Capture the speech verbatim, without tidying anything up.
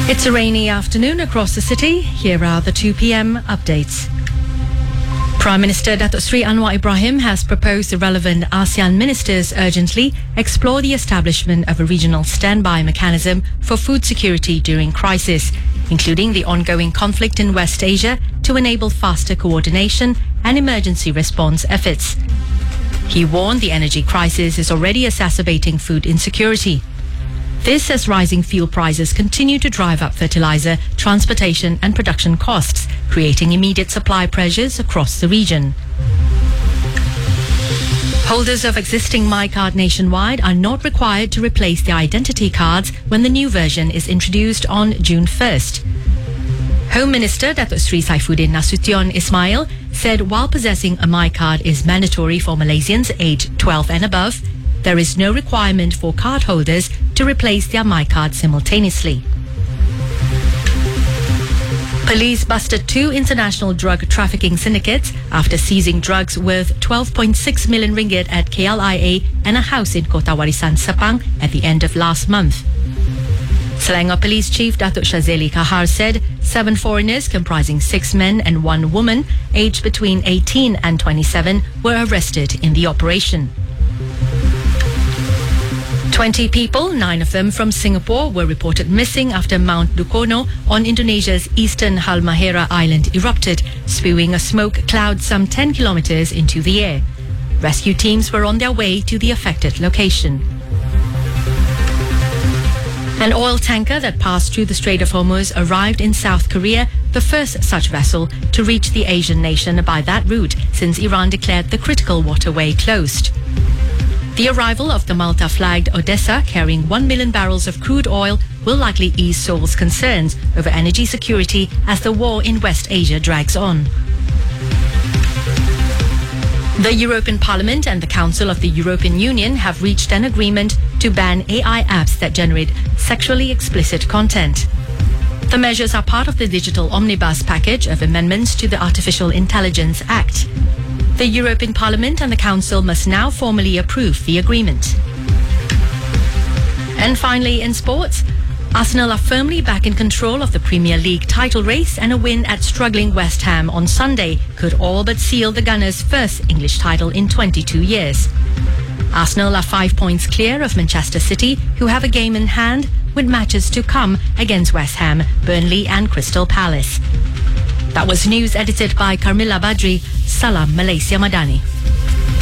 It's a rainy afternoon across the city. Here are the two p m updates. Prime Minister Datuk Sri Anwar Ibrahim has proposed the relevant ASEAN ministers urgently explore the establishment of a regional standby mechanism for food security during crisis, including the ongoing conflict in West Asia, to enable faster coordination and emergency response efforts. He warned the energy crisis is already exacerbating food insecurity. This as rising fuel prices continue to drive up fertilizer, transportation and production costs, creating immediate supply pressures across the region. Holders of existing MyCard nationwide are not required to replace their identity cards when the new version is introduced on June first. Home Minister Datuk Sri Saifuddin Nasution Ismail said while possessing a MyCard is mandatory for Malaysians aged twelve and above, there is no requirement for cardholders to replace their MyCard simultaneously. Police busted two international drug trafficking syndicates after seizing drugs worth twelve point six million ringgit at K L I A and a house in Kota Warisan Sepang at the end of last month. Selangor Police Chief Datuk Shazeli Kahar said seven foreigners comprising six men and one woman aged between eighteen and twenty-seven were arrested in the operation. twenty people, nine of them from Singapore, were reported missing after Mount Dukono on Indonesia's eastern Halmahera Island erupted, spewing a smoke cloud some ten kilometers into the air. Rescue teams were on their way to the affected location. An oil tanker that passed through the Strait of Hormuz arrived in South Korea, the first such vessel to reach the Asian nation by that route since Iran declared the critical waterway closed. The arrival of the Malta-flagged Odessa carrying one million barrels of crude oil will likely ease Seoul's concerns over energy security as the war in West Asia drags on. The European Parliament and the Council of the European Union have reached an agreement to ban A I apps that generate sexually explicit content. The measures are part of the Digital Omnibus package of amendments to the Artificial Intelligence Act. The European Parliament and the Council must now formally approve the agreement. And finally, in sports, Arsenal are firmly back in control of the Premier League title race, and a win at struggling West Ham on Sunday could all but seal the Gunners' first English title in twenty-two years. Arsenal are five points clear of Manchester City, who have a game in hand with matches to come against West Ham, Burnley and Crystal Palace. That was news edited by Carmilla Badri. Salam Malaysia Madani.